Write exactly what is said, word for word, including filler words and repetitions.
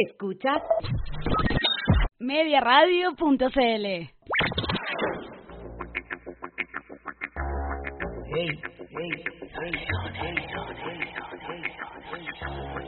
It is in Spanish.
Escuchas mediaradio punto c l. Hey, hey, hey, hey, hey, hey, hey, hey.